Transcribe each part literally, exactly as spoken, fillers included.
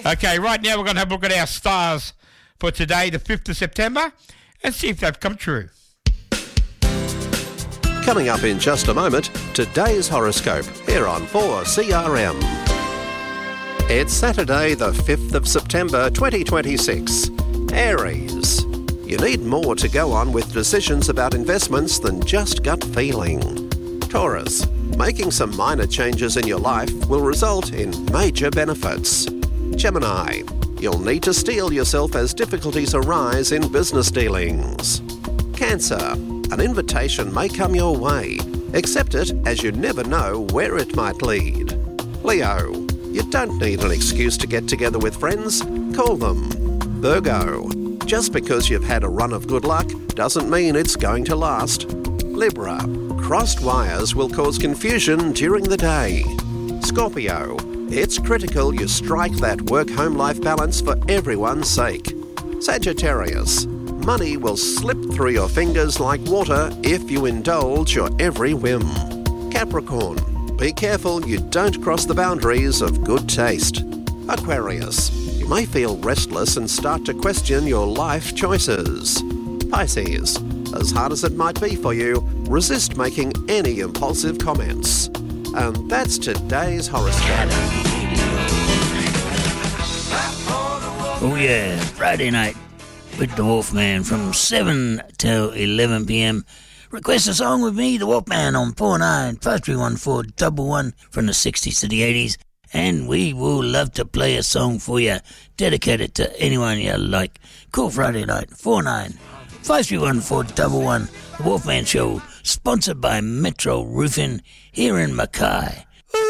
Okay, right now we're going to have a look at our stars for today, the fifth of September, and see if they've come true. Coming up in just a moment, today's horoscope here on four C R M. It's Saturday, the fifth of September twenty twenty-six. Aries. You need more to go on with decisions about investments than just gut feeling. Taurus. Making some minor changes in your life will result in major benefits. Gemini. You'll need to steel yourself as difficulties arise in business dealings. Cancer. An invitation may come your way. Accept it as you never know where it might lead. Leo. You don't need an excuse to get together with friends. Call them. Virgo. Just because you've had a run of good luck doesn't mean it's going to last. Libra. Crossed wires will cause confusion during the day. Scorpio. It's critical you strike that work-home life balance for everyone's sake. Sagittarius. Money will slip through your fingers like water if you indulge your every whim. Capricorn. Be careful you don't cross the boundaries of good taste. Aquarius. You may feel restless and start to question your life choices. Pisces. As hard as it might be for you, resist making any impulsive comments. And that's today's horoscope. Oh yeah, Friday night with the Wolfman from seven till eleven p.m. Request a song with me, the Wolfman, on four nine five three one four one one from the sixties to the eighties. And we will love to play a song for you, dedicated to anyone you like. Call Friday night, four nine five three one four one one. The Wolfman Show, sponsored by Metro Roofing here in Mackay.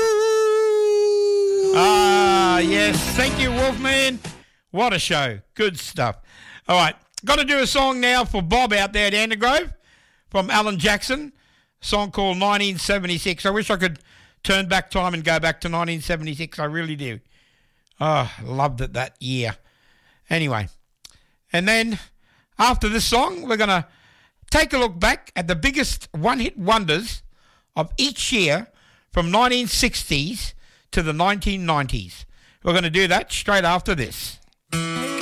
Ah, yes. Thank you, Wolfman. What a show. Good stuff. All right. Got to do a song now for Bob out there at Andergrove from Alan Jackson. A song called nineteen seventy-six. I wish I could turn back time and go back to nineteen seventy-six. I really do. Oh, loved it that year. Anyway. And then after this song, we're going to take a look back at the biggest one-hit wonders of each year from nineteen sixties to the nineteen nineties. We're going to do that straight after this.